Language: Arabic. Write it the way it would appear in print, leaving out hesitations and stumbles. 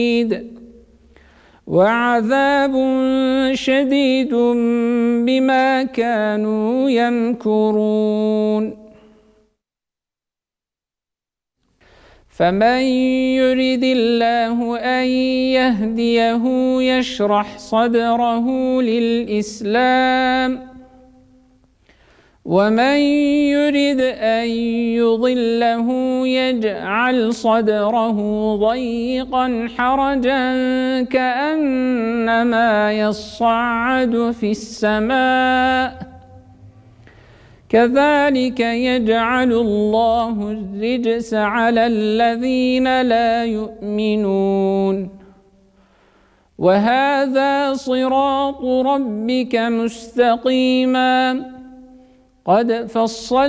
وعذاب شديد بما كانوا يمكرون فمن يرد الله أن يهديه يشرح صدره للإسلام ومن يرد أن يضله يجعل صدره ضيقا حرجا كأنما يصعد في السماء كذلك يجعل الله الرجس على الذين لا يؤمنون وهذا صراط ربك مستقيما قد فصل